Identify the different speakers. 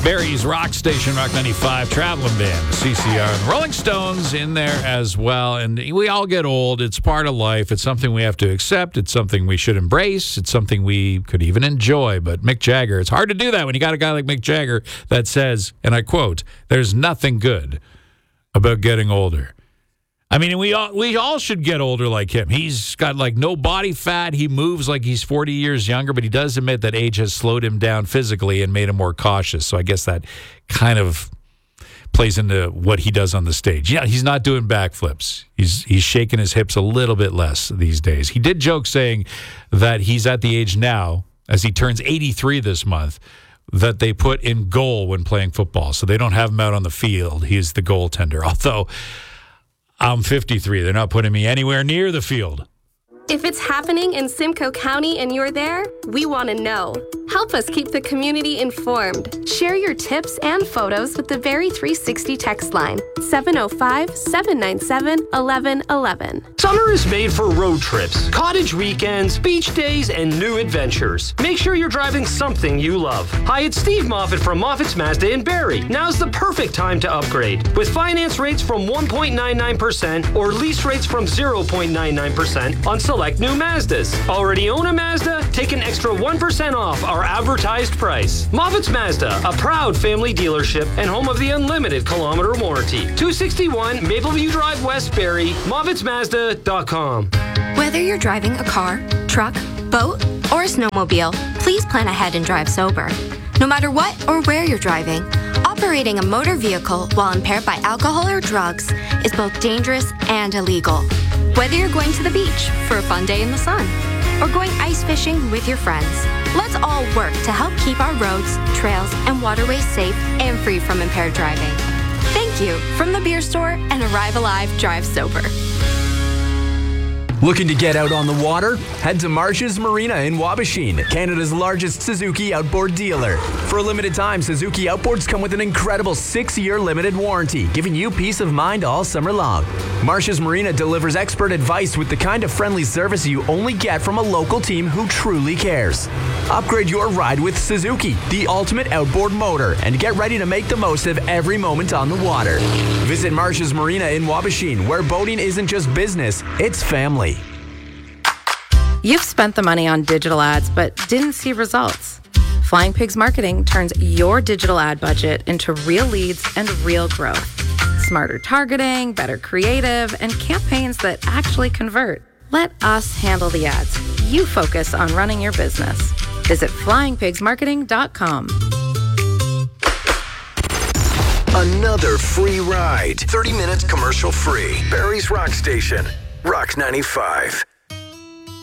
Speaker 1: Barry's Rock Station, Rock 95, traveling band, CCR, and the Rolling Stones in there as well. And we all get old. It's part of life. It's something we have to accept. It's something we should embrace. It's something we could even enjoy. But Mick Jagger, it's hard to do that when you got a guy like Mick Jagger that says, and I quote, "There's nothing good about getting older." I mean, we all should get older like him. He's got like no body fat. He moves like he's 40 years younger, but he does admit that age has slowed him down physically and made him more cautious. So I guess that kind of plays into what he does on the stage. Yeah, he's not doing backflips. He's shaking his hips a little bit less these days. He did joke saying that he's at the age now, as he turns 83 this month, that they put in goal when playing football. So they don't have him out on the field. He's the goaltender. Although I'm 53. They're not putting me anywhere near the field.
Speaker 2: If it's happening in Simcoe County and you're there, we want to know. Help us keep the community informed. Share your tips and photos with the Barrie 360 text line, 705-797-1111.
Speaker 3: Summer is made for road trips, cottage weekends, beach days, and new adventures. Make sure you're driving something you love. Hi, it's Steve Moffat from Moffat's Mazda in Barrie. Now's the perfect time to upgrade. With finance rates from 1.99% or lease rates from 0.99% on select new Mazdas. Already own a Mazda? Take an extra 1% off our advertised price. Moffat's Mazda, a proud family dealership and home of the unlimited kilometer warranty. 261 Mapleview Drive, West Barrie, Moffat'sMazda.com.
Speaker 4: Whether you're driving a car, truck, boat, or a snowmobile, please plan ahead and drive sober. No matter what or where you're driving, operating a motor vehicle while impaired by alcohol or drugs is both dangerous and illegal. Whether you're going to the beach for a fun day in the sun or going ice fishing with your friends, let's all work to help keep our roads, trails, and waterways safe and free from impaired driving. Thank you from the beer store and Arrive Alive Drive Sober.
Speaker 5: Looking to get out on the water? Head to Marsh's Marina in Wabashine, Canada's largest Suzuki outboard dealer. For a limited time, Suzuki outboards come with an incredible 6-year limited warranty, giving you peace of mind all summer long. Marsh's Marina delivers expert advice with the kind of friendly service you only get from a local team who truly cares. Upgrade your ride with Suzuki, the ultimate outboard motor, and get ready to make the most of every moment on the water. Visit Marsh's Marina in Wabashine, where boating isn't just business, it's family.
Speaker 6: You've spent the money on digital ads but didn't see results. Flying Pigs Marketing turns your digital ad budget into real leads and real growth. Smarter targeting, better creative, and campaigns that actually convert. Let us handle the ads. You focus on running your business. Visit flyingpigsmarketing.com.
Speaker 7: Another free ride. 30 minutes commercial free. Barrie's Rock Station. Rock 95.